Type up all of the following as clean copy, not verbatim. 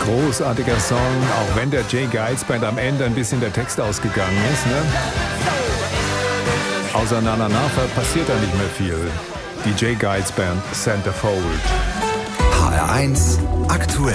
Großartiger Song, auch wenn der J. Geils Band am Ende ein bisschen der Text ausgegangen ist. Ne? Außer Na Na Na passiert da nicht mehr viel. Die J. Geils Band, Centerfold. HR1 aktuell.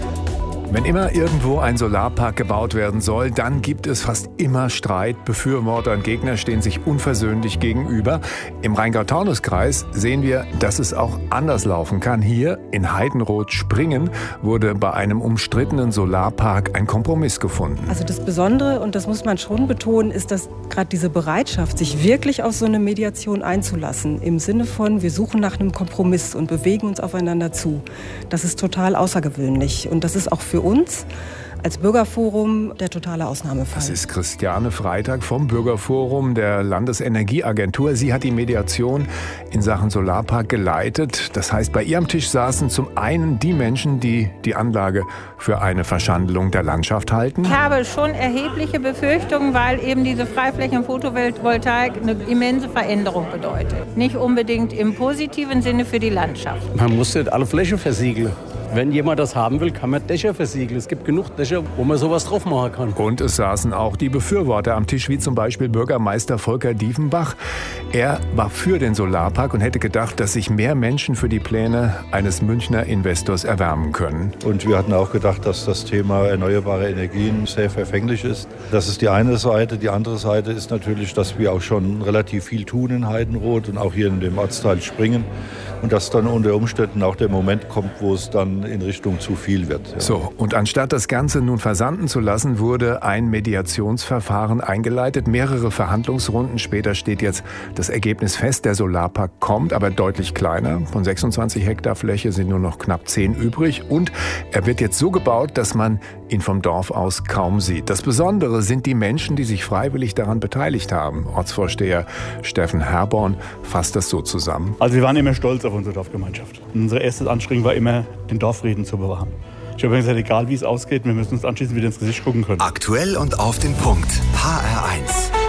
Wenn immer irgendwo ein Solarpark gebaut werden soll, dann gibt es fast immer Streit. Befürworter und Gegner stehen sich unversöhnlich gegenüber. Im Rheingau-Taunus-Kreis sehen wir, dass es auch anders laufen kann. Hier in Heidenroth-Springen wurde bei einem umstrittenen Solarpark ein Kompromiss gefunden. Also das Besondere, und das muss man schon betonen, ist, dass gerade diese Bereitschaft, sich wirklich auf so eine Mediation einzulassen, im Sinne von, wir suchen nach einem Kompromiss und bewegen uns aufeinander zu. Das ist total außergewöhnlich und das ist auch für uns als Bürgerforum der totale Ausnahmefall. Das ist Christiane Freitag vom Bürgerforum der Landesenergieagentur. Sie hat die Mediation in Sachen Solarpark geleitet. Das heißt, bei ihr am Tisch saßen zum einen die Menschen, die die Anlage für eine Verschandelung der Landschaft halten. Ich habe schon erhebliche Befürchtungen, weil eben diese Freiflächen Photovoltaik eine immense Veränderung bedeutet. Nicht unbedingt im positiven Sinne für die Landschaft. Man muss nicht alle Flächen versiegeln. Wenn jemand das haben will, kann man Dächer versiegeln. Es gibt genug Dächer, wo man sowas drauf machen kann. Und es saßen auch die Befürworter am Tisch, wie zum Beispiel Bürgermeister Volker Diefenbach. Er war für den Solarpark und hätte gedacht, dass sich mehr Menschen für die Pläne eines Münchner Investors erwärmen können. Und wir hatten auch gedacht, dass das Thema erneuerbare Energien sehr verfänglich ist. Das ist die eine Seite. Die andere Seite ist natürlich, dass wir auch schon relativ viel tun in Heidenroth und auch hier in dem Ortsteil Springen. Und dass dann unter Umständen auch der Moment kommt, wo es dann in Richtung zu viel wird. Ja. So, und anstatt das Ganze nun versanden zu lassen, wurde ein Mediationsverfahren eingeleitet. Mehrere Verhandlungsrunden später steht jetzt das Ergebnis fest. Der Solarpark kommt, aber deutlich kleiner. Von 26 Hektar Fläche sind nur noch knapp 10 übrig. Und er wird jetzt so gebaut, dass man ihn vom Dorf aus kaum sieht. Das Besondere sind die Menschen, die sich freiwillig daran beteiligt haben. Ortsvorsteher Steffen Herborn fasst das so zusammen. Also wir waren immer stolz auf unsere Dorfgemeinschaft. Unser erstes Anstrengen war immer, den Dorfrieden zu bewahren. Ich habe gesagt, egal wie es ausgeht, wir müssen uns anschließend wieder ins Gesicht gucken können. Aktuell und auf den Punkt. HR1.